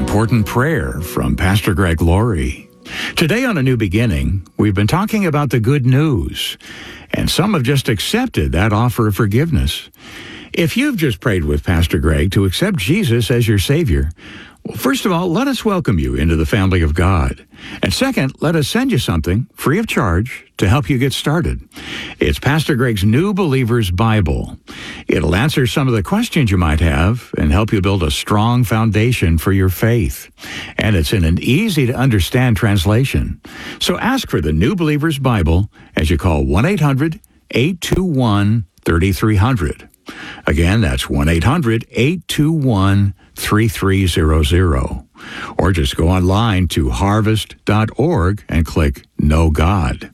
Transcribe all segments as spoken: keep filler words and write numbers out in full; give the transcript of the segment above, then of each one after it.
important prayer from Pastor Greg Laurie. Today on A New Beginning, we've been talking about the good news, and some have just accepted that offer of forgiveness. If you've just prayed with Pastor Greg to accept Jesus as your Savior, well, first of all, let us welcome you into the family of God. And second, let us send you something free of charge to help you get started. It's Pastor Greg's New Believer's Bible. It'll answer some of the questions you might have and help you build a strong foundation for your faith. And it's in an easy-to-understand translation. So ask for the New Believer's Bible as you call one eight hundred, eight two one, three three zero zero. Again, that's one eight hundred, eight two one, three three zero zero. Or just go online to harvest dot org and click Know God.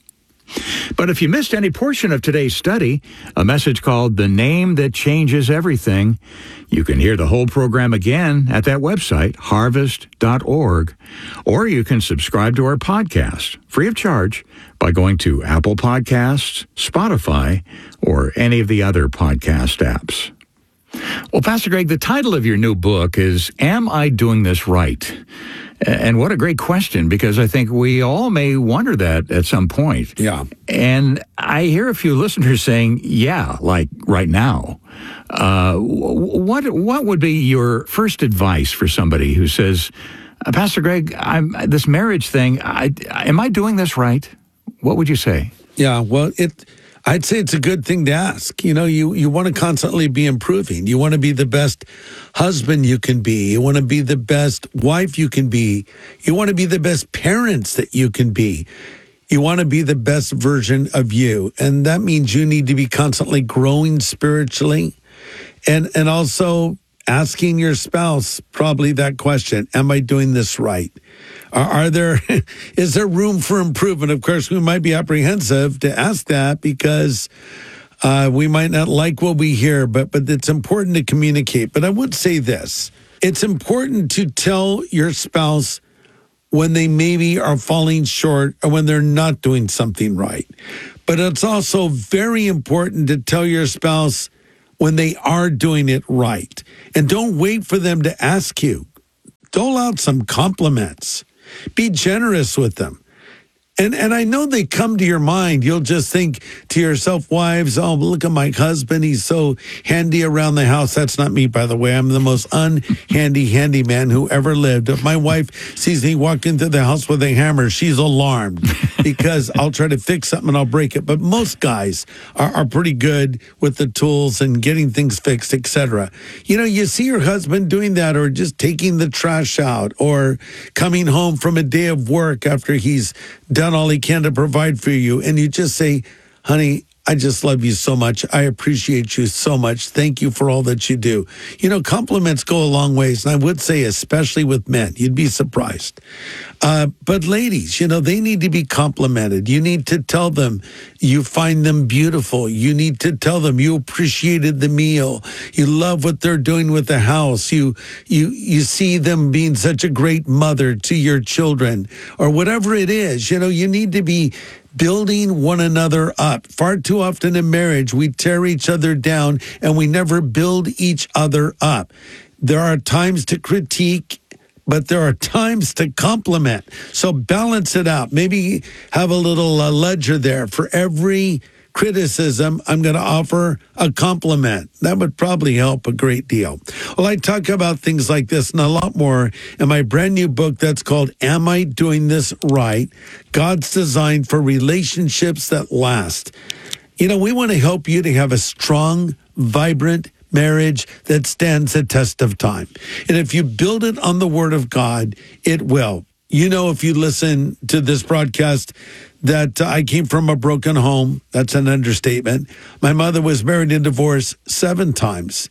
But if you missed any portion of today's study, a message called The Name That Changes Everything, you can hear the whole program again at that website, harvest dot org, or you can subscribe to our podcast, free of charge, by going to Apple Podcasts, Spotify, or any of the other podcast apps. Well, Pastor Greg, the title of your new book is Am I Doing This Right? And what a great question, because I think we all may wonder that at some point. Yeah. And I hear a few listeners saying, yeah, like right now. Uh, what what would be your first advice for somebody who says, Pastor Greg, I'm, this marriage thing, I, am I doing this right? What would you say? Yeah, well, it... I'd say it's a good thing to ask. You know, you, you want to constantly be improving. You want to be the best husband you can be. You want to be the best wife you can be. You want to be the best parents that you can be. You want to be the best version of you. And that means you need to be constantly growing spiritually and, and also asking your spouse probably that question, am I doing this right? Are, are there, is there room for improvement? Of course, we might be apprehensive to ask that because uh, we might not like what we hear, but, but it's important to communicate. But I would say this, it's important to tell your spouse when they maybe are falling short or when they're not doing something right. But it's also very important to tell your spouse when they are doing it right. And don't wait for them to ask you. Dole out some compliments. Be generous with them. And and I know they come to your mind. You'll just think to yourself, wives, oh, look at my husband. He's so handy around the house. That's not me, by the way. I'm the most unhandy handy man who ever lived. If my wife sees me walk into the house with a hammer, she's alarmed because I'll try to fix something and I'll break it. But most guys are, are pretty good with the tools and getting things fixed, et cetera. You know, you see your husband doing that or just taking the trash out or coming home from a day of work after he's done all he can to provide for you. And you just say, honey, I just love you so much. I appreciate you so much. Thank you for all that you do. You know, compliments go a long ways. And I would say, especially with men, you'd be surprised. Uh, but ladies, you know, they need to be complimented. You need to tell them you find them beautiful. You need to tell them you appreciated the meal. You love what they're doing with the house. You, you, you see them being such a great mother to your children or whatever it is. You know, you need to be building one another up. Far too often in marriage, we tear each other down and we never build each other up. There are times to critique, but there are times to compliment. So balance it out. Maybe have a little uh, ledger there. For every criticism, I'm going to offer a compliment. That would probably help a great deal. Well, I talk about things like this and a lot more in my brand new book that's called Am I Doing This Right? God's Design for Relationships That Last. You know, we want to help you to have a strong, vibrant marriage that stands the test of time. And if you build it on the Word of God, it will. You know, if you listen to this broadcast, that uh, I came from a broken home. That's an understatement. My mother was married and divorced seven times.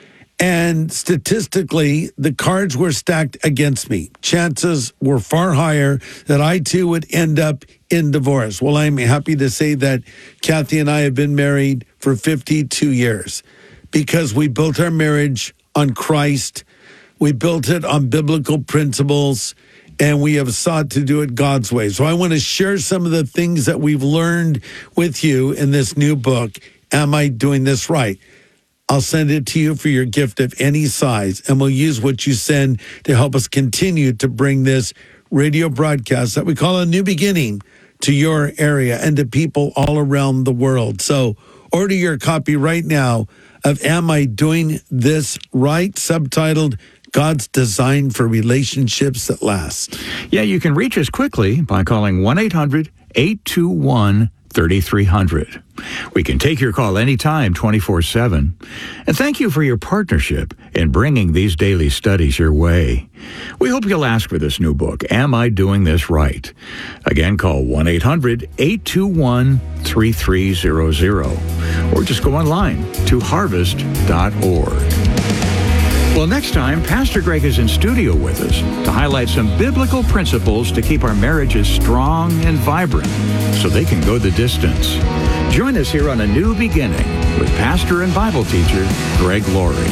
And statistically, the cards were stacked against me. Chances were far higher that I too would end up in divorce. Well, I'm happy to say that Kathy and I have been married for fifty-two years because we built our marriage on Christ. We built it on biblical principles. And we have sought to do it God's way. So I want to share some of the things that we've learned with you in this new book, Am I Doing This Right? I'll send it to you for your gift of any size, and we'll use what you send to help us continue to bring this radio broadcast that we call A New Beginning to your area and to people all around the world. So order your copy right now of Am I Doing This Right? Subtitled God's Design for Relationships That Last. Yeah, you can reach us quickly by calling one eight hundred eight two one thirty-three hundred. We can take your call anytime, twenty-four seven. And thank you for your partnership in bringing these daily studies your way. We hope you'll ask for this new book, Am I Doing This Right? Again, call one eight hundred eight two one three three zero zero or just go online to harvest dot org. Well, next time, Pastor Greg is in studio with us to highlight some biblical principles to keep our marriages strong and vibrant so they can go the distance. Join us here on A New Beginning with pastor and Bible teacher Greg Laurie.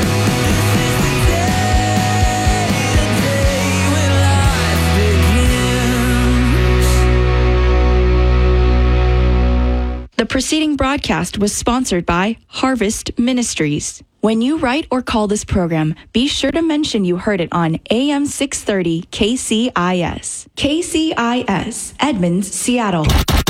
The preceding broadcast was sponsored by Harvest Ministries. When you write or call this program, be sure to mention you heard it on A M six thirty K C I S. K C I S, Edmonds, Seattle.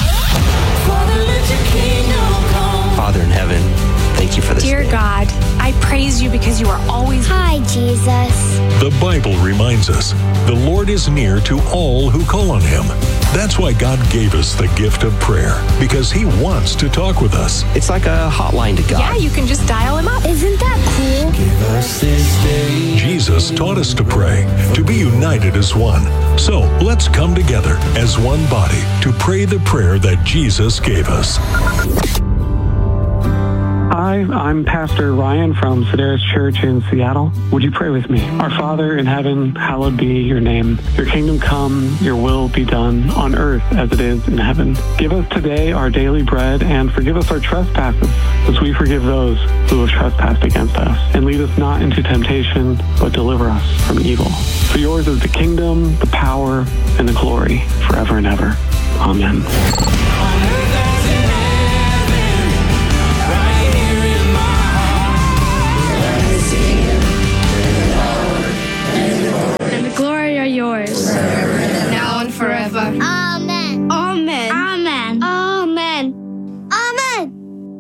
Father in heaven, thank you for this Dear day. God, I praise you because you are always... Hi, Jesus. The Bible reminds us the Lord is near to all who call on him. That's why God gave us the gift of prayer, because he wants to talk with us. It's like a hotline to God. Yeah, you can just dial him up. Isn't that cool? Give us this day. Jesus taught us to pray, to be united as one. So let's come together as one body to pray the prayer that Jesus gave us. Hi, I'm Pastor Ryan from Sedaris Church in Seattle. Would you pray with me? Our Father in heaven, hallowed be your name. Your kingdom come, your will be done on earth as it is in heaven. Give us today our daily bread and forgive us our trespasses as we forgive those who have trespassed against us. And lead us not into temptation, but deliver us from evil. For yours is the kingdom, the power, and the glory forever and ever. Amen. Yours. Now and forever. Amen. Amen. Amen. Amen. Amen.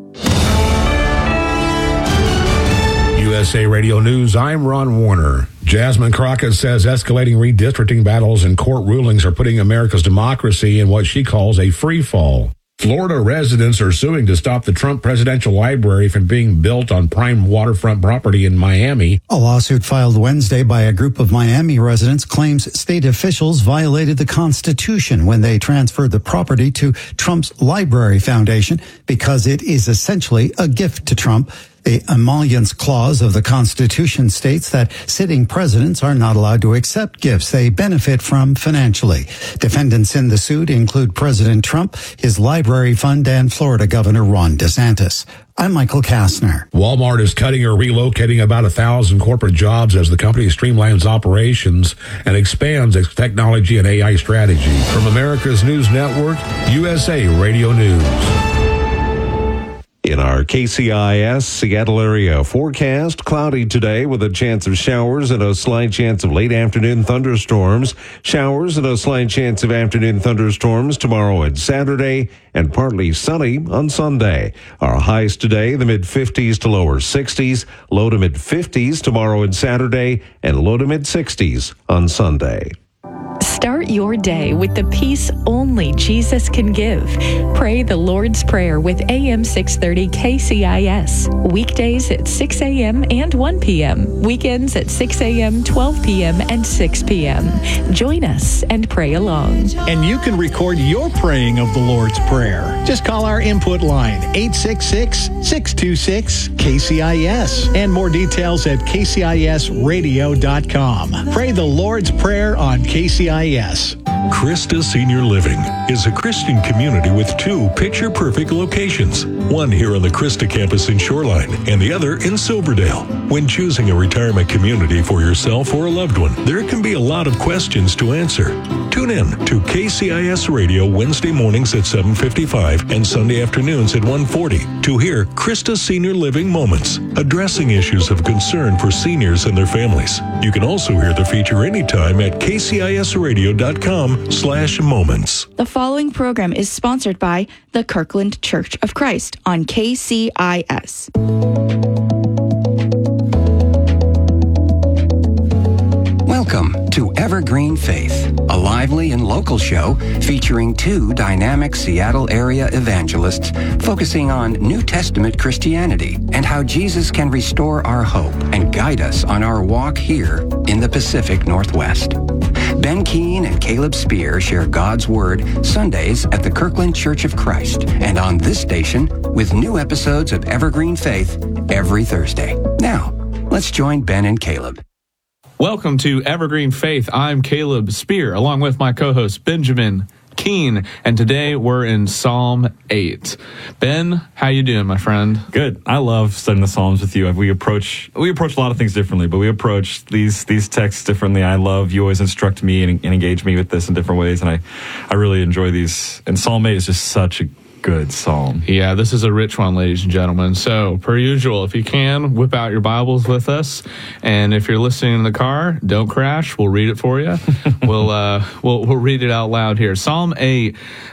U S A Radio News, I'm Ron Warner. Jasmine Crockett says escalating redistricting battles and court rulings are putting America's democracy in what she calls a free fall. Florida residents are suing to stop the Trump Presidential Library from being built on prime waterfront property in Miami. A lawsuit filed Wednesday by a group of Miami residents claims state officials violated the Constitution when they transferred the property to Trump's Library Foundation because it is essentially a gift to Trump. The emollients clause of the Constitution states that sitting presidents are not allowed to accept gifts they benefit from financially. Defendants in the suit include President Trump, his library fund, and Florida Governor Ron DeSantis. I'm Michael Kastner. Walmart is cutting or relocating about a thousand corporate jobs as the company streamlines operations and expands its technology and A I strategy. From America's News Network, U S A Radio News. In our K C I S Seattle area forecast, cloudy today with a chance of showers and a slight chance of late afternoon thunderstorms. Showers and a slight chance of afternoon thunderstorms tomorrow and Saturday, and partly sunny on Sunday. Our highs today, the mid fifties to lower sixties, low to mid fifties tomorrow and Saturday, and low to mid sixties on Sunday. Start your day with the peace only Jesus can give. Pray the Lord's Prayer with A M six thirty K C I S. Weekdays at six a.m. and one p.m. Weekends at six a.m., twelve p.m., and six p.m. Join us and pray along. And you can record your praying of the Lord's Prayer. Just call our input line, eight six six, six two six, K C I S. And more details at K C I S radio dot com. Pray the Lord's Prayer on K C I S. Christa Senior Living is a Christian community with two picture-perfect locations, one here on the Christa campus in Shoreline and the other in Silverdale. When choosing a retirement community for yourself or a loved one, there can be a lot of questions to answer. Tune in to K C I S Radio Wednesday mornings at seven fifty-five and Sunday afternoons at one forty to hear Christa Senior Living Moments, addressing issues of concern for seniors and their families. You can also hear the feature anytime at k c i s radio dot com slash moments. The following program is sponsored by the Kirkland Church of Christ on K C I S. Welcome to Evergreen Faith, a lively and local show featuring two dynamic Seattle area evangelists focusing on New Testament Christianity and how Jesus can restore our hope and guide us on our walk here in the Pacific Northwest. Ben Keene and Caleb Spear share God's Word Sundays at the Kirkland Church of Christ and on this station with new episodes of Evergreen Faith every Thursday. Now, let's join Ben and Caleb. Welcome to Evergreen Faith. I'm Caleb Spear, along with my co-host Benjamin Keene, and today we're in Psalm eight. Ben, how you doing, my friend? Good. I love studying the Psalms with you. We approach we approach a lot of things differently, but we approach these these texts differently. I love you always instruct me and, and engage me with this in different ways, and I, I really enjoy these. And Psalm eight is just such a good psalm. Yeah, this is a rich one, ladies and gentlemen. So, per usual, if you can, whip out your Bibles with us. And if you're listening in the car, don't crash. We'll read it for you. we'll, uh, we'll we'll read it out loud here. Psalm eight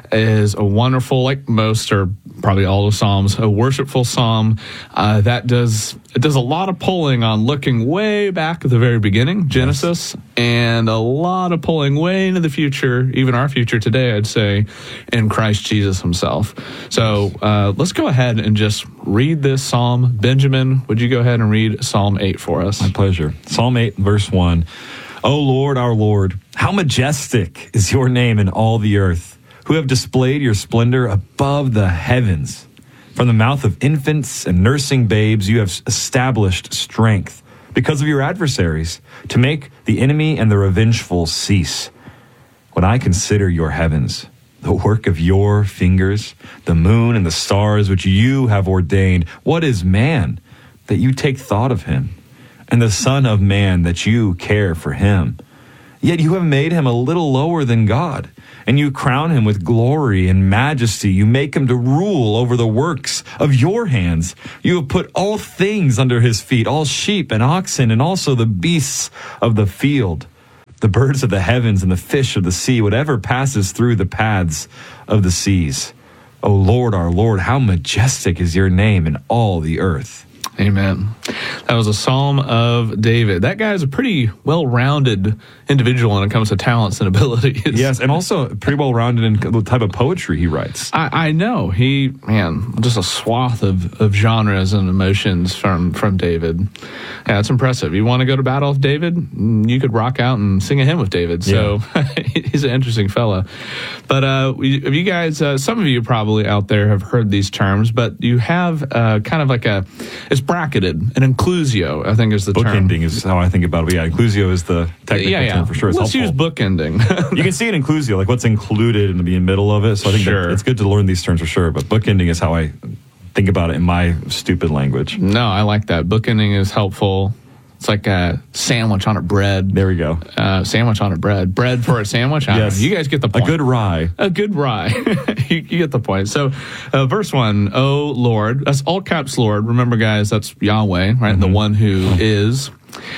is a wonderful, like most or probably all the Psalms, a worshipful psalm uh, that does it does a lot of pulling on looking way back at the very beginning, Genesis, yes. and a lot of pulling way into the future, even our future today, I'd say, in Christ Jesus himself. So uh, let's go ahead and just read this psalm. Benjamin, would you go ahead and read Psalm eight for us? My pleasure. Psalm eight, verse one. O Lord, our Lord, how majestic is your name in all the earth, who have displayed your splendor above the heavens. From the mouth of infants and nursing babes, you have established strength because of your adversaries, to make the enemy and the revengeful cease. When I consider your heavens, the work of your fingers, the moon and the stars which you have ordained, what is man that you take thought of him, and the son of man that you care for him? Yet you have made him a little lower than God, and you crown him with glory and majesty. You make him to rule over the works of your hands. You have put all things under his feet, all sheep and oxen, and also the beasts of the field, the birds of the heavens and the fish of the sea, whatever passes through the paths of the seas. O Lord, our Lord, how majestic is your name in all the earth. Amen. That was a Psalm of David. That guy is a pretty well-rounded individual when it comes to talents and abilities. Yes, and also pretty well-rounded in the type of poetry he writes. I, I know. He, man, just a swath of, of genres and emotions from, from David. Yeah, it's impressive. You want to go to battle with David? You could rock out and sing a hymn with David. So yeah. He's an interesting fella. But uh, you guys, uh, some of you probably out there have heard these terms, but you have uh, kind of like a, it's bracketed, an inclusio, I think is the bookending term. Bookending is how I think about it. But yeah, inclusio is the technical yeah, yeah. term for sure. It's Let's helpful. use bookending. You can see it in inclusio, like what's included in the middle of it. So I think sure. that it's good to learn these terms for sure. But bookending is how I think about it in my stupid language. No, I like that. Bookending is helpful. It's like a sandwich on a bread. There we go. Uh, sandwich on a bread. Bread for a sandwich? I yes. don't know. You guys get the point. A good rye. A good rye. you, you get the point. So, uh, verse one, O Lord. That's all caps Lord. Remember, guys, that's Yahweh, right? Mm-hmm. The one who is.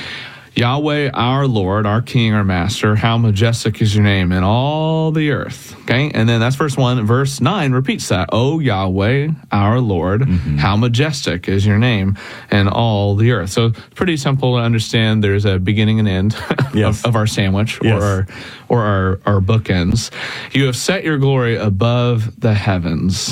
Yahweh, our Lord, our King, our Master, how majestic is your name in all the earth. Okay, and then that's verse one. Verse nine repeats that. O Yahweh, our Lord, mm-hmm. how majestic is your name in all the earth. So it's pretty simple to understand. There's a beginning and end yes. of, of our sandwich yes. or our, or our, our bookends. You have set your glory above the heavens.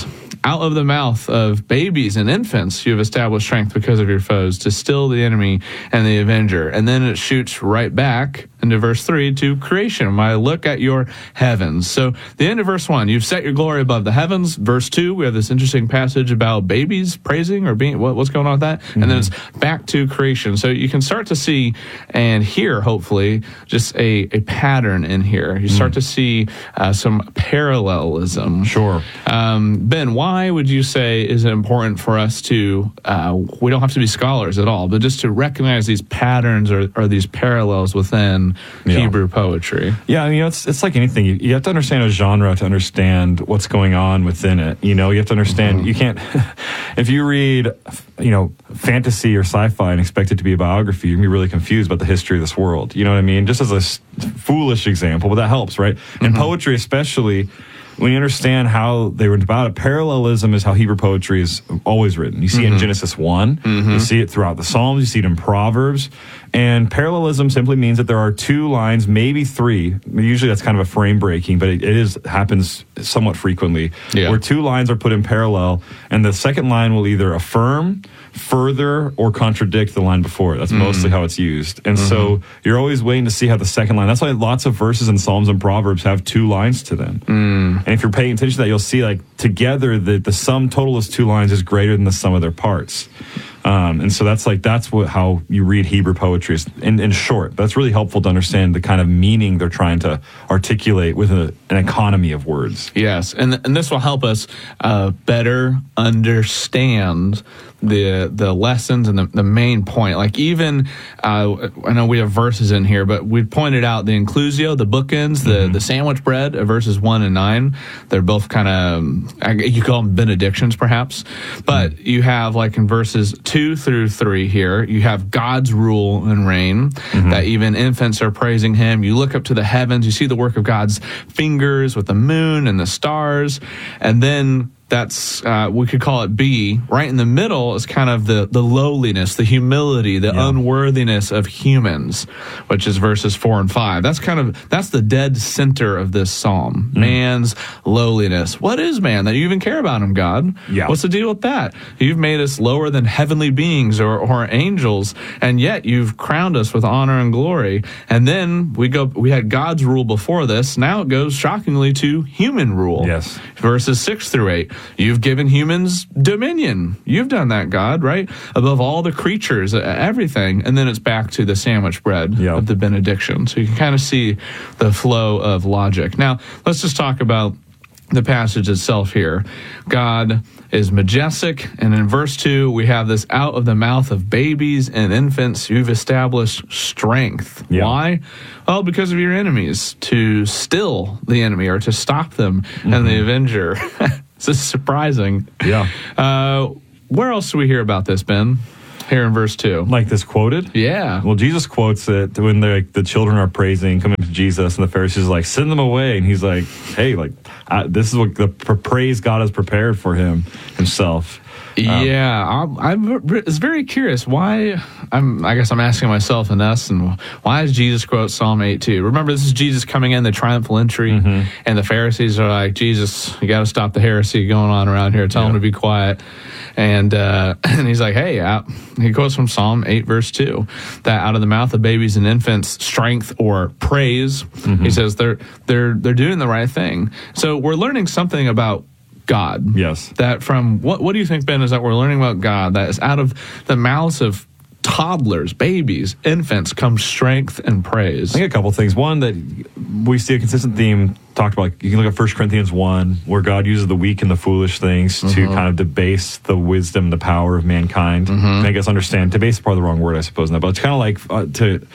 out of the mouth of babies and infants, you have established strength because of your foes to still the enemy and the avenger. And then it shoots right back into verse three to creation. When I look at your heavens. So the end of verse one, you've set your glory above the heavens. Verse two, we have this interesting passage about babies praising or being, what, what's going on with that? Mm-hmm. And then it's back to creation. So you can start to see and hear, hopefully, just a, a pattern in here. You start mm. to see uh, some parallelism. Sure. Um, Ben, why would you say is it important for us to, uh, we don't have to be scholars at all, but just to recognize these patterns or, or these parallels within yeah. Hebrew poetry? Yeah, you know, it's it's like anything. You, you have to understand a genre to understand what's going on within it. You know, you have to understand, mm-hmm. you can't, if you read, you know, fantasy or sci-fi and expect it to be a biography, you're going to be really confused about the history of this world. You know what I mean? Just as a s- foolish example, but that helps, right? In mm-hmm. poetry especially, when you understand how they were about it, parallelism is how Hebrew poetry is always written. You see mm-hmm. it in Genesis one, mm-hmm. you see it throughout the Psalms, you see it in Proverbs, and parallelism simply means that there are two lines, maybe three. Usually that's kind of a frame breaking, but it, it is happens somewhat frequently, yeah. where two lines are put in parallel, and the second line will either affirm, further, or contradict the line before it. That's mm-hmm. mostly how it's used. And mm-hmm. so you're always waiting to see how the second line, that's why lots of verses in Psalms and Proverbs have two lines to them. Mm. And if you're paying attention to that, you'll see like together the, the sum total of two lines is greater than the sum of their parts. Um, and so that's like, that's what, how you read Hebrew poetry is in, in short. That's really helpful to understand the kind of meaning they're trying to articulate with a, an economy of words. Yes. And, and this will help us uh, better understand the the lessons and the, the main point. Like even, uh, I know we have verses in here, but we pointed out the inclusio, the bookends, the, mm-hmm. the sandwich bread of verses one and nine. They're both kind of, you call them benedictions perhaps, but mm-hmm. you have like in verses two through three here, you have God's rule and reign, mm-hmm. that even infants are praising him. You look up to the heavens, you see the work of God's fingers with the moon and the stars, and then that's, uh, we could call it B. Right in the middle is kind of the, the lowliness, the humility, the yeah. unworthiness of humans, which is verses four and five. That's kind of, that's the dead center of this psalm. Mm. Man's lowliness. What is man that you even care about him, God? Yeah. What's the deal with that? You've made us lower than heavenly beings or, or angels, and yet you've crowned us with honor and glory. And then we go, we had God's rule before this. Now it goes shockingly to human rule. Yes. Verses six through eight. You've given humans dominion. You've done that, God, right? Above all the creatures, everything. And then it's back to the sandwich bread yep. of the benediction. So you can kind of see the flow of logic. Now, let's just talk about the passage itself here. God is majestic, and in verse two, we have this out of the mouth of babies and infants, you've established strength. Yeah. Why? Well, because of your enemies, to still the enemy or to stop them mm-hmm. and the avenger. This is surprising. Yeah. Uh, where else do we hear about this, Ben? Here in verse two. Like this quoted? Yeah. Well, Jesus quotes it when like, the children are praising, coming to Jesus, and the Pharisees are like, send them away. And he's like, hey, like I, this is what the praise God has prepared for him himself. Um, yeah, I'm, I'm was very curious why. I'm. I guess I'm asking myself and us, and why does Jesus quote Psalm eight two? Remember, this is Jesus coming in the triumphal entry, mm-hmm. and the Pharisees are like, Jesus, you got to stop the heresy going on around here. Tell yeah. them to be quiet. And uh, and he's like, hey, out. He quotes from Psalm eight, verse two, that out of the mouth of babies and infants, strength or praise. Mm-hmm. He says they're they're they're doing the right thing. So we're learning something about God. Yes. That from, what what do you think, Ben, is that we're learning about God? That is out of the mouths of toddlers, babies, infants, comes strength and praise. I think a couple things. One, that we see a consistent theme talked about, like, you can look at First Corinthians one, where God uses the weak and the foolish things mm-hmm. to kind of debase the wisdom, the power of mankind. Mm-hmm. Make us understand, debase is probably the wrong word, I suppose, now, but it's kind of like uh, to...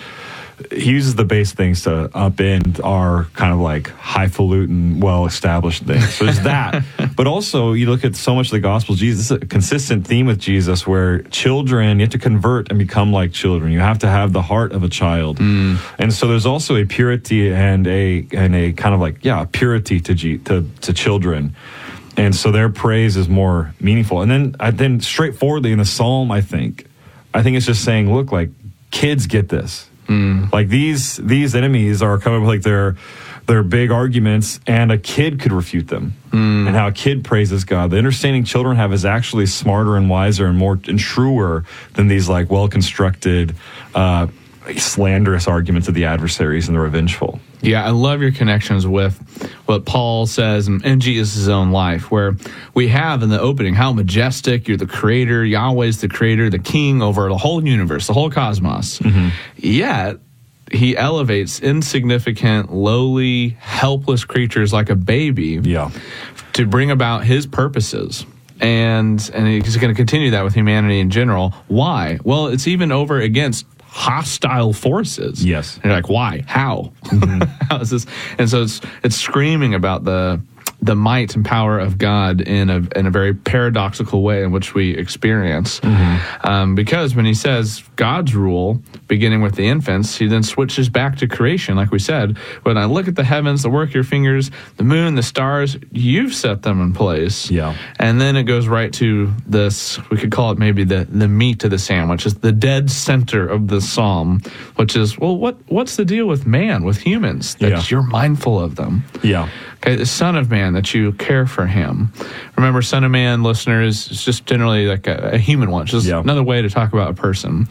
He uses the base things to upend our kind of like highfalutin, well-established things. So there's that. But also, you look at so much of the Gospels, Jesus, this is a consistent theme with Jesus where children, you have to convert and become like children. You have to have the heart of a child. Mm. And so there's also a purity and a and a kind of like, yeah, purity to G, to, to children. And so their praise is more meaningful. And then, I, then straightforwardly in the Psalm, I think, I think it's just saying, look, like, kids get this. Mm. Like these these enemies are coming with like their they're big arguments, and a kid could refute them. Mm. And how a kid praises God. The understanding children have is actually smarter and wiser and more and truer than these like well-constructed, uh, slanderous arguments of the adversaries and the revengeful. Yeah, I love your connections with what Paul says in, in Jesus' own life, where we have in the opening how majestic, you're the creator, Yahweh's the creator, the king over the whole universe, the whole cosmos. Mm-hmm. Yet, he elevates insignificant, lowly, helpless creatures like a baby yeah. to bring about his purposes. And, and he's going to continue that with humanity in general. Why? Well, it's even over against hostile forces. Yes. And you're like, why? How? Mm-hmm. How is this? And so it's it's screaming about the the might and power of God in a in a very paradoxical way in which we experience. Mm-hmm. Um, because when he says God's rule, beginning with the infants, he then switches back to creation, like we said. When I look at the heavens, the work of your fingers, the moon, the stars, you've set them in place. Yeah. And then it goes right to this, we could call it maybe the, the meat of the sandwich, is the dead center of the psalm, which is, well, what what's the deal with man, with humans, that yeah. you're mindful of them? Yeah. Okay, the Son of Man, that you care for him. Remember, Son of Man, listeners, is just generally like a, a human one. It's just yeah. another way to talk about a person.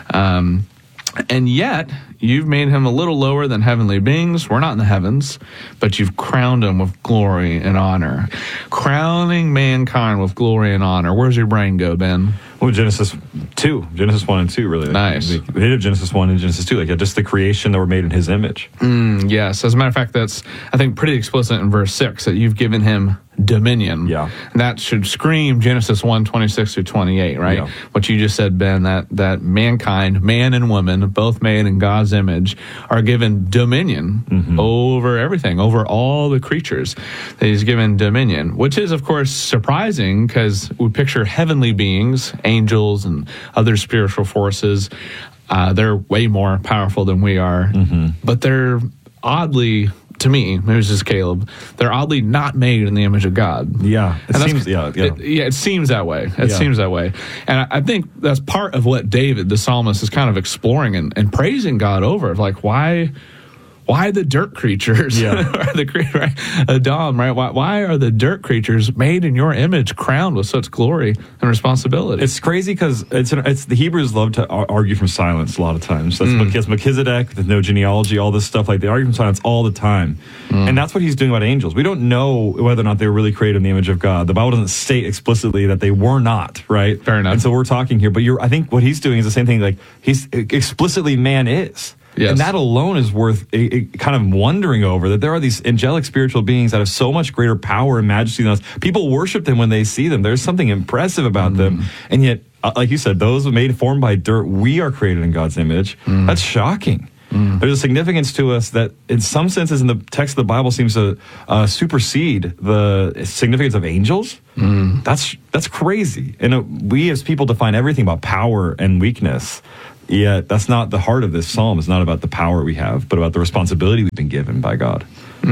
Um, and yet, you've made him a little lower than heavenly beings. We're not in the heavens, but you've crowned him with glory and honor. Crowning mankind with glory and honor. Where's your brain go, Ben? Well, Genesis two. Genesis one and two, really. Nice. Like, we hit Genesis one and Genesis two. Like, yeah, just the creation that were made in his image. Mm, yes. As a matter of fact, that's, I think, pretty explicit in verse six, that you've given him dominion. Yeah. And that should scream Genesis one, twenty-six through twenty-eight, right? Yeah. What you just said, Ben, that, that mankind, man and woman, both made in God's image, are given dominion mm-hmm. over everything, over all the creatures that he's given dominion, which is, of course, surprising because we picture heavenly beings, angels and other spiritual forces. Uh, they're way more powerful than we are, mm-hmm. but they're oddly, to me, maybe it's just Caleb, they're oddly not made in the image of God. Yeah, it and seems. Yeah, yeah. It, yeah, it seems that way. It yeah. seems that way, and I, I think that's part of what David, the psalmist, is kind of exploring and, and praising God over. Like, why? Why the dirt creatures? Yeah. the right? Adam, right? Why, why are the dirt creatures made in your image, crowned with such glory and responsibility? It's crazy because it's it's the Hebrews love to argue from silence a lot of times. That's mm. Melchizedek, there's no genealogy, all this stuff. Like, they argue from silence all the time, mm. and that's what he's doing about angels. We don't know whether or not they were really created in the image of God. The Bible doesn't state explicitly that they were not. Right? Fair enough. And so we're talking here, but you're. I think what he's doing is the same thing. Like, he's explicitly man is. Yes. And that alone is worth a, a kind of wondering over, that there are these angelic spiritual beings that have so much greater power and majesty than us. People worship them when they see them. There's something impressive about mm. them. And yet, uh, like you said, those made formed by dirt, we are created in God's image. Mm. That's shocking. Mm. There's a significance to us that in some senses in the text of the Bible seems to uh, supersede the significance of angels. Mm. That's, that's crazy. And uh, we as people define everything about power and weakness. Yeah, that's not the heart of this psalm. It's not about the power we have, but about the responsibility we've been given by God.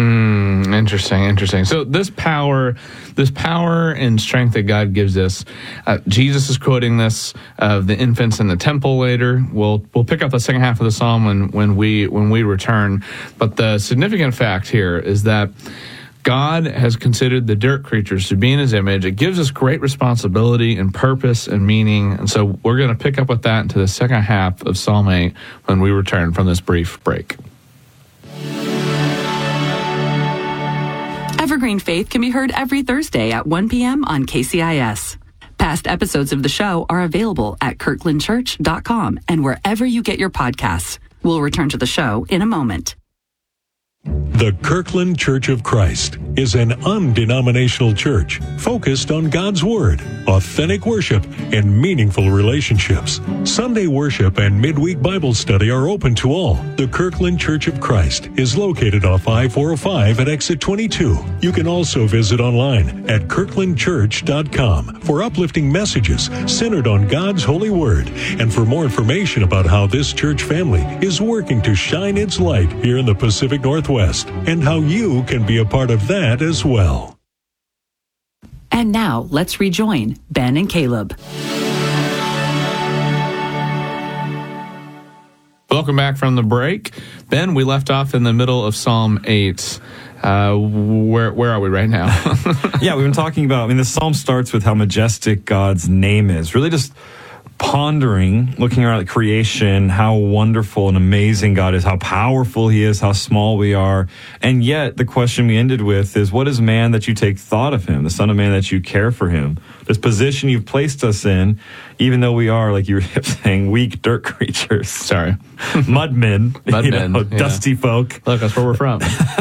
Mm, interesting, interesting. So this power, this power and strength that God gives us, uh, Jesus is quoting this of the infants in the temple later. We'll we'll pick up the second half of the psalm when when we when we return. But the significant fact here is that God has considered the dirt creatures to be in his image. It gives us great responsibility and purpose and meaning. And so we're going to pick up with that into the second half of Psalm eight when we return from this brief break. Evergreen Faith can be heard every Thursday at one p.m. on K C I S. Past episodes of the show are available at kirkland church dot com and wherever you get your podcasts. We'll return to the show in a moment. The Kirkland Church of Christ is an undenominational church focused on God's Word, authentic worship, and meaningful relationships. Sunday worship and midweek Bible study are open to all. The Kirkland Church of Christ is located off I four oh five at exit twenty-two. You can also visit online at kirkland church dot com for uplifting messages centered on God's holy Word, and for more information about how this church family is working to shine its light here in the Pacific Northwest, and how you can be a part of that as well. And now, let's rejoin Ben and Caleb. Welcome back from the break. Ben, we left off in the middle of Psalm eight. Uh, where where are we right now? Yeah, we've been talking about, I mean, the psalm starts with how majestic God's name is. Really just pondering, looking around at creation, how wonderful and amazing God is, how powerful he is, how small we are. And yet, the question we ended with is, what is man that you take thought of him, the son of man that you care for him? This position you've placed us in, even though we are, like you were saying, weak dirt creatures. Sorry. Mudmen. Mudmen. You know, yeah. Dusty folk. Look, that's where we're from.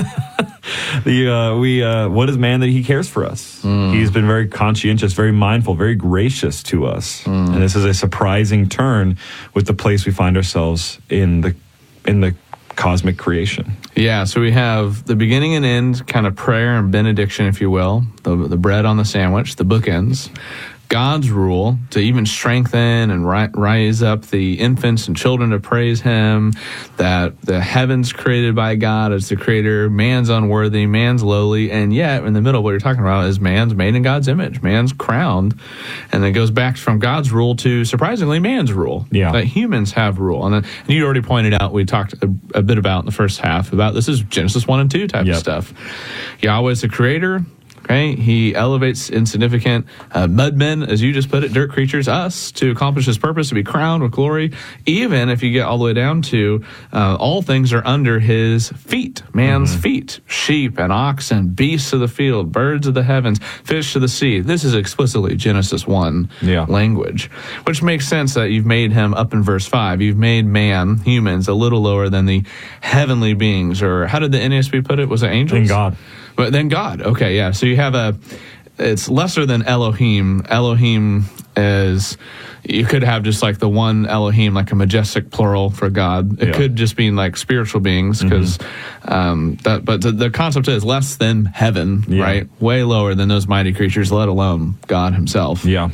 The uh, we uh, what is man that he cares for us? Mm. He's been very conscientious, very mindful, very gracious to us, mm. and this is a surprising turn with the place we find ourselves in the in the cosmic creation. Yeah, so we have the beginning and end, kind of prayer and benediction, if you will, the the bread on the sandwich, the bookends. God's rule to even strengthen and ri- rise up the infants and children to praise him, that the heavens created by God as the creator, man's unworthy, man's lowly, and yet in the middle what you're talking about is man's made in God's image, man's crowned, and it goes back from God's rule to, surprisingly, man's rule, yeah. that humans have rule. And, then, and you already pointed out, we talked a, a bit about in the first half, about this is Genesis one and two type yep. of stuff. Yahweh's the creator. Okay, he elevates insignificant uh, mudmen, as you just put it, dirt creatures, us, to accomplish his purpose, to be crowned with glory. Even if you get all the way down to uh, all things are under his feet, man's mm-hmm. feet, sheep and oxen, beasts of the field, birds of the heavens, fish of the sea. This is explicitly Genesis one yeah. language, which makes sense that you've made him, up in verse five, you've made man, humans, a little lower than the heavenly beings, or how did the N A S B put it? Was it angels? Than God. But then God, okay, yeah. So you have a, it's lesser than Elohim. Elohim is, you could have just like the one Elohim, like a majestic plural for God. It yeah. could just mean like spiritual beings, because mm-hmm. um, that. But the, the concept is less than heaven, yeah. right? Way lower than those mighty creatures, let alone God himself. Yeah,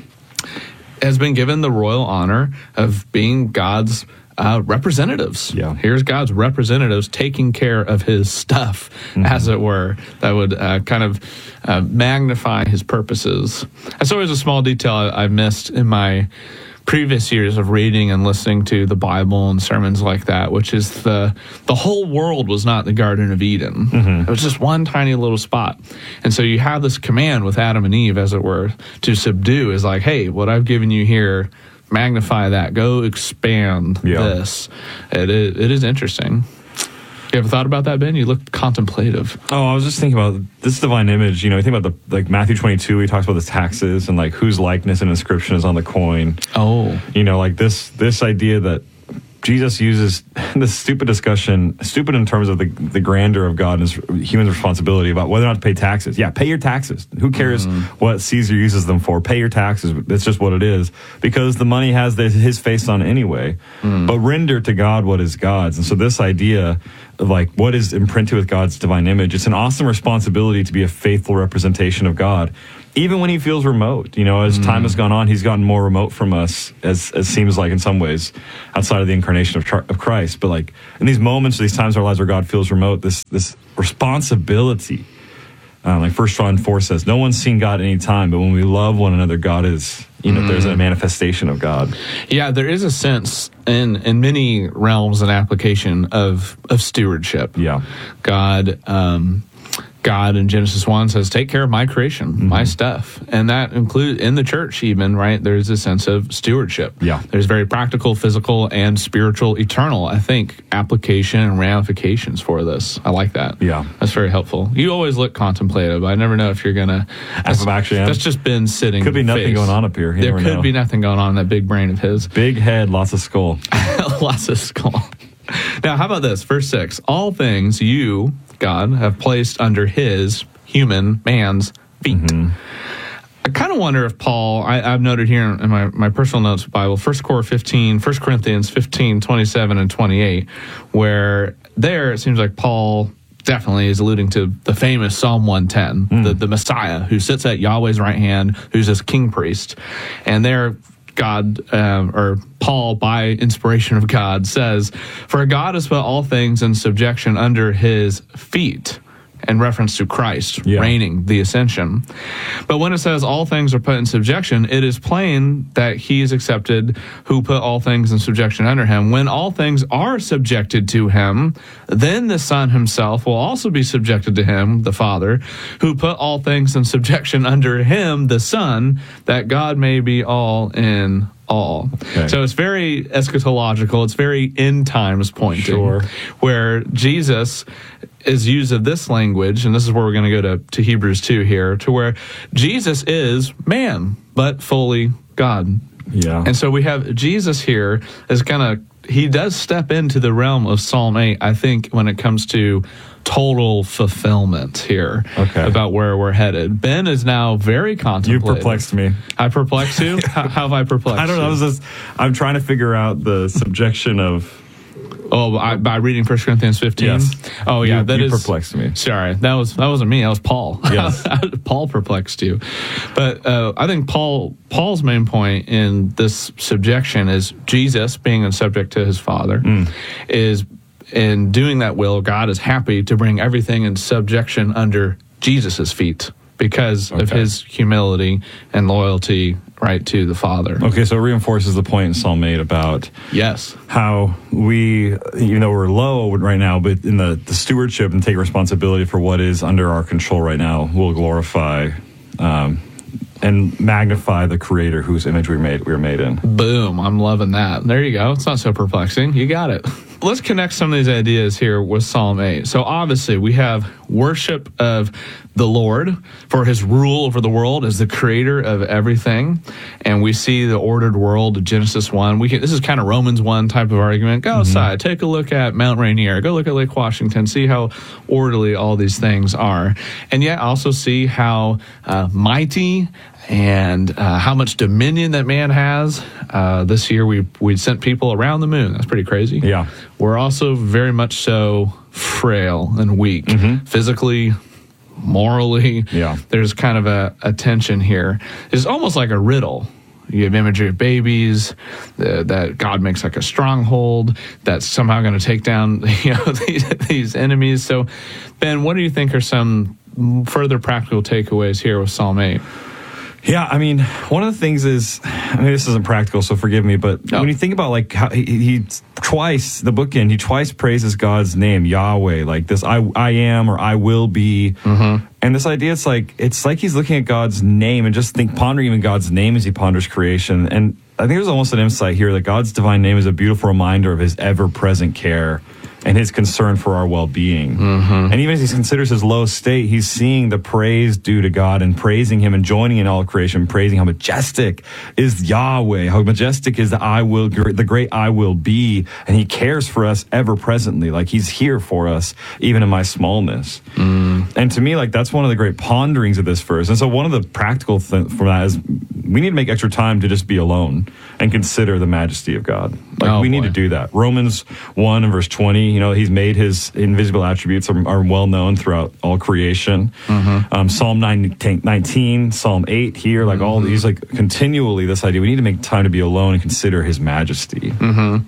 has been given the royal honor of being God's Uh, representatives. Yeah. Here's God's representatives taking care of his stuff, mm-hmm. as it were, that would uh, kind of uh, magnify his purposes. That's always a small detail I, I missed in my previous years of reading and listening to the Bible and sermons like that, which is the the whole world was not the Garden of Eden. Mm-hmm. It was just one tiny little spot. And so you have this command with Adam and Eve, as it were, to subdue, is like, hey, what I've given you here, magnify that. Go expand yeah. this. It is, it is interesting. You ever thought about that, Ben? You looked contemplative. Oh, I was just thinking about this divine image. You know, you think about the like Matthew twenty-two. He talks about the taxes and like whose likeness and inscription is on the coin. Oh, you know, like this this idea that Jesus uses this stupid discussion, stupid in terms of the the grandeur of God and his human responsibility about whether or not to pay taxes. Yeah, pay your taxes. Who cares mm. what Caesar uses them for? Pay your taxes. That's just what it is, because the money has the, his face on it anyway. Mm. But render to God what is God's. And so this idea of like what is imprinted with God's divine image, it's an awesome responsibility to be a faithful representation of God. Even when he feels remote, you know, as mm. time has gone on, he's gotten more remote from us, as it seems like in some ways, outside of the incarnation of, of Christ. But like in these moments, these times in our lives where God feels remote, this this responsibility, uh, like First John four says, no one's seen God at any time, but when we love one another, God is, you know, mm. there's a manifestation of God. Yeah, there is a sense in in many realms and application of of stewardship. Yeah, God. Um, God in Genesis one says, take care of my creation, mm-hmm. my stuff. And that includes in the church even, right? There's a sense of stewardship. Yeah. There's very practical, physical, and spiritual, eternal, I think, application and ramifications for this. I like that. Yeah. That's very helpful. You always look contemplative. I never know if you're going to... That's, actually, that's just been sitting. Could be nothing face. going on up here. You there could know. be nothing going on in that big brain of his. Big head, lots of skull. Lots of skull. Now, how about this? Verse six. All things you, God, have placed under his, human, man's feet. Mm-hmm. I kind of wonder if Paul, I, I've noted here in my, my personal notes Bible, First Corinthians fifteen, twenty-seven, and twenty-eight, where there it seems like Paul definitely is alluding to the famous Psalm one ten, mm. the, the Messiah who sits at Yahweh's right hand, who's this king priest. And there God, um, or Paul, by inspiration of God, says, for God has put all things in subjection under his feet. in reference to Christ Yeah. reigning, the ascension. But when it says all things are put in subjection, it is plain that he is accepted who put all things in subjection under him. When all things are subjected to him, then the Son himself will also be subjected to him, the Father, who put all things in subjection under him, the Son, that God may be all in all. Okay. So it's very eschatological. It's very end times pointing, Sure. where Jesus is used of this language, and this is where we're going to go to, to Hebrews two here, to where Jesus is man, but fully God. Yeah. And so we have Jesus here as kind of, he does step into the realm of Psalm eight, I think, when it comes to total fulfillment here Okay. about where we're headed. Ben is now very You contemplative. perplexed me. I perplexed you? how, how have I perplexed I don't know. I you? was just, I'm trying to figure out the subjection of. Oh, I, by reading First Corinthians fifteen? Yes. Oh, yeah, You- that you is perplexed me. Sorry, that was that wasn't me. That was Paul. Yes. Paul perplexed you. But uh, I think Paul Paul's main point in this subjection is Jesus being subject to his Father Mm. is in doing that will. God is happy to bring everything in subjection under Jesus's feet because of Okay. his humility and loyalty, right, to the Father. Okay, so it reinforces the point in Psalm eight about Yes. how we, even though we're low right now, but in the, the stewardship and take responsibility for what is under our control right now, we'll glorify um, and magnify the Creator whose image we made we were made in. Boom. I'm loving that. There you go. It's not so perplexing. You got it. Let's connect some of these ideas here with Psalm eight. So obviously we have worship of the Lord for his rule over the world as the creator of everything. And we see the ordered world of Genesis one. We can, this is kind of Romans one type of argument. Go outside, mm-hmm. take a look at Mount Rainier, go look at Lake Washington, see how orderly all these things are. And yet also see how uh, mighty and uh, how much dominion that man has. Uh, this year we we sent people around the moon. That's pretty crazy. Yeah. We're also very much so frail and weak, mm-hmm. physically, morally. Yeah. There's kind of a, a tension here. It's almost like a riddle. You have imagery of babies, uh, that God makes like a stronghold that's somehow going to take down you know these, these enemies. So, Ben, what do you think are some further practical takeaways here with Psalm eight? Yeah, I mean, one of the things is, I mean, this isn't practical, so forgive me, but No. when you think about like how he, he twice, the bookend, he twice praises God's name, Yahweh, like this I I am or I will be. Mm-hmm. And this idea, it's like, it's like he's looking at God's name and just think, pondering even God's name as he ponders creation. And I think there's almost an insight here that God's divine name is a beautiful reminder of his ever-present care and his concern for our well-being. Mm-hmm. And even as he considers his low state, he's seeing the praise due to God and praising him and joining in all creation, praising how majestic is Yahweh, how majestic is the I will, the great I will be, and he cares for us ever presently, like he's here for us, even in my smallness. Mm. And to me, like that's one of the great ponderings of this verse. And so one of the practical things from that is we need to make extra time to just be alone and consider the majesty of God. Like Oh, we need boy. to do that. Romans one and verse twenty, you know, he's made his invisible attributes are, are well known throughout all creation. Mm-hmm. Um, Psalm nineteen, Psalm eight here, like mm-hmm. all these, like continually this idea, we need to make time to be alone and consider his majesty. Mm-hmm.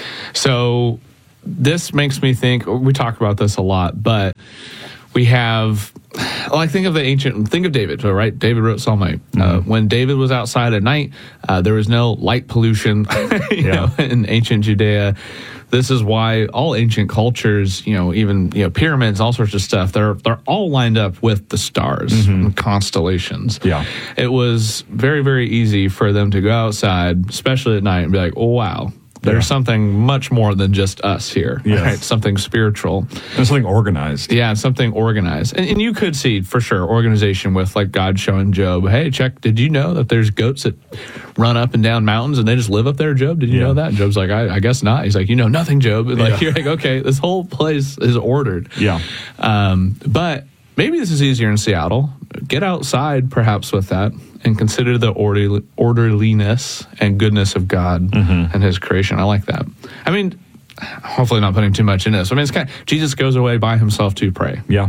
So this makes me think, we talk about this a lot, but we have, well, I think of the ancient, think of David, right? David wrote Psalm eight. Mm-hmm. Uh, when David was outside at night, uh, there was no light pollution you Yeah. know, in ancient Judea. This is why all ancient cultures, you know, even you know pyramids, all sorts of stuff, they're they're all lined up with the stars Mm-hmm. and constellations. Yeah. It was very, very easy for them to go outside, especially at night, and be like, oh, wow. There's Yeah. something much more than just us here, Yes. right? Something spiritual. And something organized. Yeah, something organized. And, and you could see, for sure, organization with, like, God showing Job, hey, check, did you know that there's goats that run up and down mountains and they just live up there, Job? Did you Yeah. know that? And Job's like, I, I guess not. He's like, you know nothing, Job. And like, Yeah. you're like, okay, this whole place is ordered. Yeah. Um, but maybe this is easier in Seattle. Get outside, perhaps, with that, and consider the orderly, orderliness and goodness of God Mm-hmm. and his creation. I like that. I mean, hopefully not putting too much in this. I mean, it's kind of, Jesus goes away by himself to pray. Yeah. He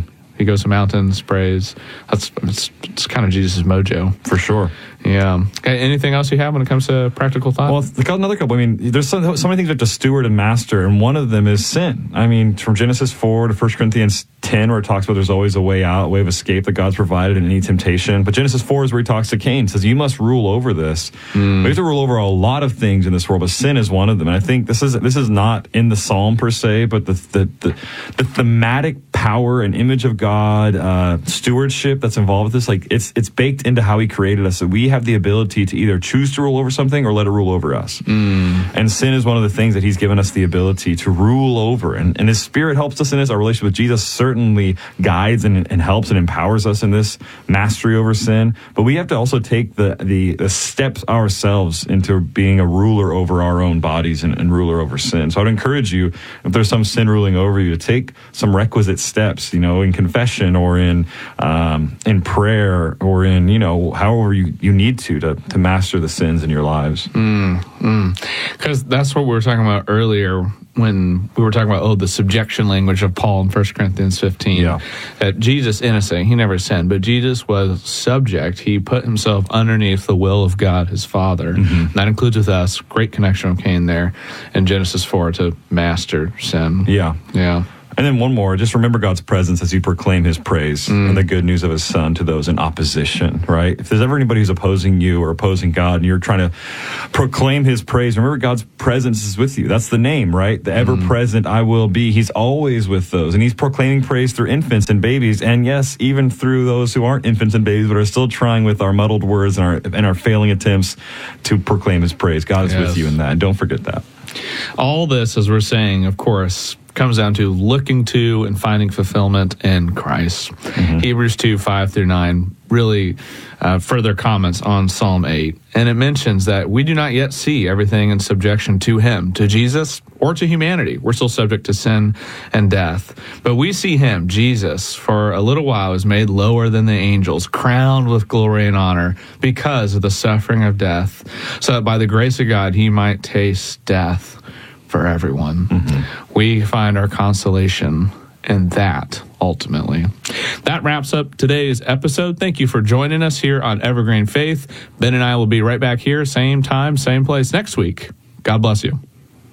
He goes to mountains, prays. That's it's, it's kind of Jesus' mojo. For sure. Yeah. Okay, anything else you have when it comes to practical thought? Well, another couple. I mean, there's so, so many things we have to steward and master, and one of them is sin. I mean, from Genesis four to First Corinthians ten, where it talks about there's always a way out, a way of escape that God's provided in any temptation. But Genesis four is where he talks to Cain, says, you must rule over this. Mm. We have to rule over a lot of things in this world, but sin is one of them. And I think this is this is not in the psalm per se, but the the, the, the thematic power and image of God, uh, stewardship that's involved with this, like it's it's baked into how he created us. So we have the ability to either choose to rule over something or let it rule over us. Mm. And sin is one of the things that he's given us the ability to rule over. And, and his spirit helps us in this. Our relationship with Jesus certainly guides and, and helps and empowers us in this mastery over sin. But we have to also take the, the, the steps ourselves into being a ruler over our own bodies and, and ruler over sin. So I'd encourage you, if there's some sin ruling over you, to take some requisite steps, you know, in confession or in um, in prayer or in, you know, however you, you need to, to to master the sins in your lives. Because mm, mm. that's what we were talking about earlier when we were talking about, oh, the subjection language of Paul in First Corinthians fifteen. Yeah. That Jesus, innocent, he never sinned, but Jesus was subject. He put himself underneath the will of God, his Father. Mm-hmm. That includes with us. Great connection of Cain there in Genesis four to master sin. Yeah. Yeah. And then one more, just remember God's presence as you proclaim his praise mm. and the good news of his son to those in opposition, right? If there's ever anybody who's opposing you or opposing God and you're trying to proclaim his praise, remember God's presence is with you. That's the name, right? The ever-present I will be. He's always with those. And he's proclaiming praise through infants and babies. And yes, even through those who aren't infants and babies, but are still trying with our muddled words and our, and our failing attempts to proclaim his praise. God is yes. with you in that. And don't forget that. All this, as we're saying, of course, comes down to looking to and finding fulfillment in Christ. Mm-hmm. Hebrews two, five through nine really uh, further comments on Psalm eight. And it mentions that we do not yet see everything in subjection to him, to Jesus, or to humanity. We're still subject to sin and death. But we see him, Jesus, for a little while is made lower than the angels, crowned with glory and honor because of the suffering of death, so that by the grace of God he might taste death for everyone. Mm-hmm. We find our consolation in that, ultimately. That wraps up today's episode. Thank you for joining us here on Evergreen Faith. Ben and I will be right back here, same time, same place next week. God bless you.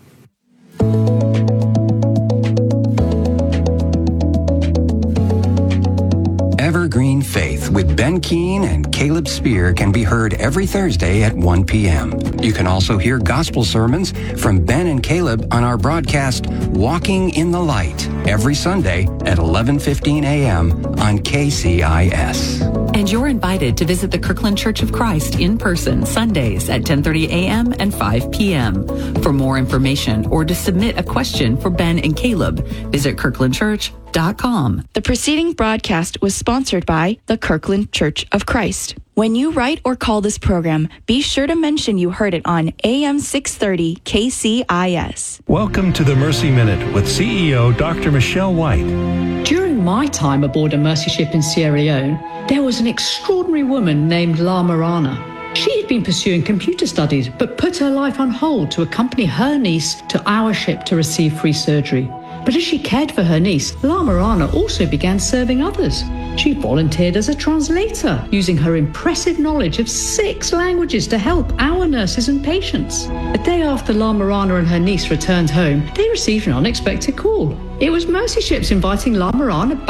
Evergreen Faith with Ben Keene and Caleb Spear can be heard every Thursday at one p.m. You can also hear gospel sermons from Ben and Caleb on our broadcast Walking in the Light every Sunday at eleven fifteen a.m. on K C I S. And you're invited to visit the Kirkland Church of Christ in person Sundays at ten thirty a.m. and five p.m. For more information or to submit a question for Ben and Caleb, visit kirkland church dot com. The preceding broadcast was sponsored by the Kirkland Church of Christ. When you write or call this program, be sure to mention you heard it on A M six thirty K C I S. Welcome to the Mercy Minute with C E O Doctor Michelle White. During my time aboard a Mercy ship in Sierra Leone, there was an extraordinary woman named La Marana. She had been pursuing computer studies, but put her life on hold to accompany her niece to our ship to receive free surgery. But as she cared for her niece, La Marana also began serving others. She volunteered as a translator, using her impressive knowledge of six languages to help our nurses and patients. A day after La Marana and her niece returned home, they received an unexpected call. It was Mercy Ships inviting La Marana back